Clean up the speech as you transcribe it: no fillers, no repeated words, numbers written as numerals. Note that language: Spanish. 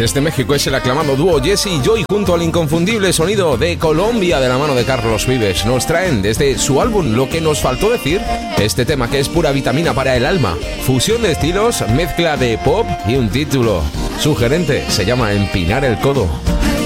Desde México es el aclamado dúo Jesse y Joy junto al inconfundible sonido de Colombia de la mano de Carlos Vives. Nos traen desde su álbum Lo que nos faltó decir, este tema que es pura vitamina para el alma. Fusión de estilos, mezcla de pop y un título sugerente, se llama Empinar el codo.